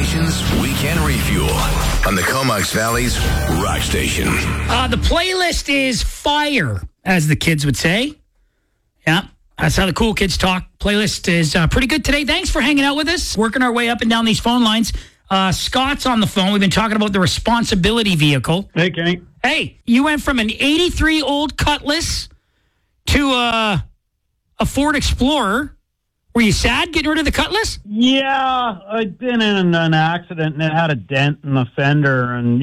Station's Weekend Refuel on the Comox Valley's Rock Station. The playlist is fire, as the kids would say. Yeah, that's how the cool kids talk. Playlist is pretty good today. Thanks for hanging out with us. Working our way up and down these phone lines. Scott's on the phone. We've been talking about the responsibility vehicle. Hey, Kenny. Hey, you went from an 83 old Cutlass to a Ford Explorer. Were you sad getting rid of the Cutlass? Yeah, I'd been in an accident and it had a dent in the fender, and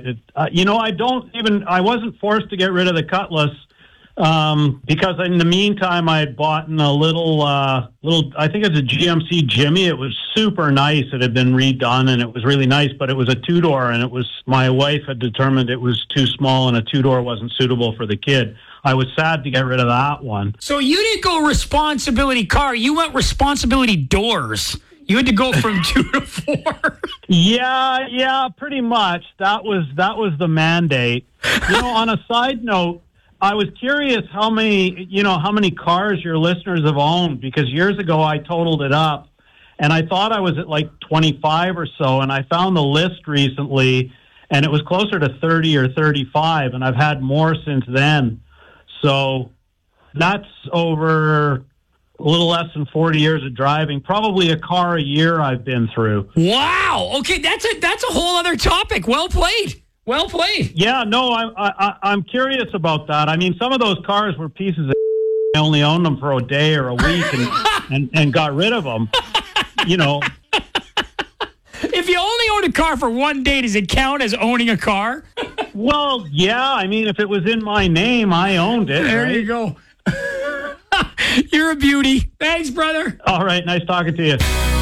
I wasn't forced to get rid of the Cutlass because in the meantime I had bought a little, I think it's a GMC Jimmy. It was super nice. It had been redone and it was really nice, but it was a two-door, and my wife had determined it was too small and a two-door wasn't suitable for the kid. I was sad to get rid of that one. So you didn't go responsibility car. You went responsibility doors. You had to go from 2 to 4. Yeah, pretty much. That was the mandate. On a side note, I was curious how many cars your listeners have owned, because years ago I totaled it up and I thought I was at like 25 or so, and I found the list recently and it was closer to 30 or 35, and I've had more since then. So that's over a little less than 40 years of driving, probably a car a year I've been through. Wow. Okay, that's a whole other topic. Well played. Well played. Yeah, no, I'm curious about that. I mean, some of those cars were pieces of I only owned them for a day or a week and got rid of them. If you only own a car for one day, does it count as owning a car? Well, yeah. I mean, if it was in my name, I owned it. There right? you go. You're a beauty. Thanks, brother. All right. Nice talking to you.